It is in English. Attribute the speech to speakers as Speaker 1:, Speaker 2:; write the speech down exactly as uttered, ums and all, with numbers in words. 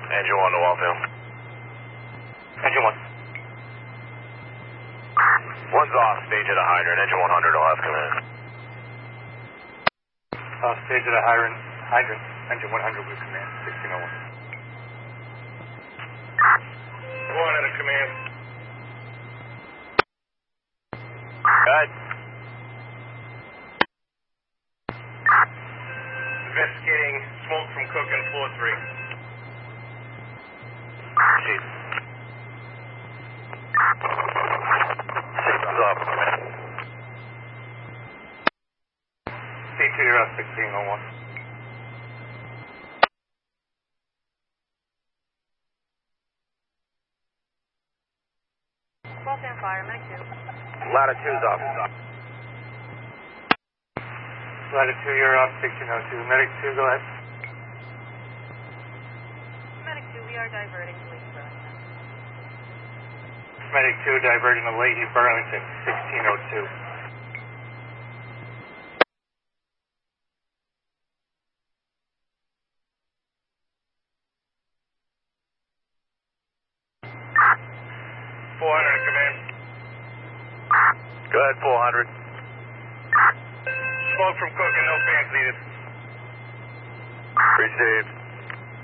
Speaker 1: Engine one to Waltham.
Speaker 2: Engine one.
Speaker 1: One's off stage at a hydrant. Engine one hundred will have command.
Speaker 2: Off stage at a hydrant. Hydrant. Engine one hundred with command. sixteen oh one.
Speaker 1: One at a command. Good. Investigating smoke from cooking floor three. Chief. Systems up.
Speaker 2: C two, you're off sixteen oh one.
Speaker 3: Waltham Fire, Medic two.
Speaker 1: Latitude's off.
Speaker 2: Latitude, you're off sixteen oh two. Medic two, go ahead.
Speaker 3: Medic two, we are diverting to Leahy Burlington.
Speaker 2: Medic two, diverting to Leahy Burlington, sixteen oh two.
Speaker 1: four hundred command. Go ahead, four hundred. Smoke from cooking, no fans needed. Received.